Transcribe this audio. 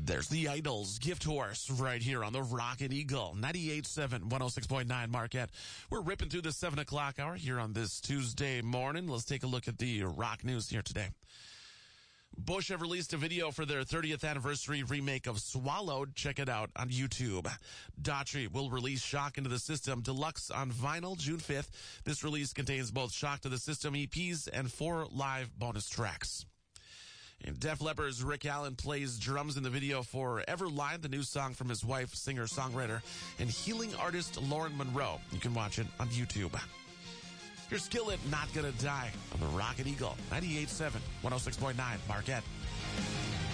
There's the Idols Gift Horse right here on the Rocket Eagle, 98.7, 106.9 Marquette. We're ripping through the 7 o'clock hour here on this Tuesday morning. Let's take a look at the rock news here today. Bush have released a video for their 30th anniversary remake of Swallowed. Check it out on YouTube. Daughtry will release Shock Into the System Deluxe on vinyl June 5th. This release contains both Shock to the System EPs and 4 live bonus tracks. And Def Leppard's Rick Allen plays drums in the video for Everline, the new song from his wife, singer-songwriter, and healing artist Lauren Monroe. You can watch it on YouTube. Here's Skillet, Not Gonna Die on the Rocket Eagle, 98.7, 106.9 Marquette.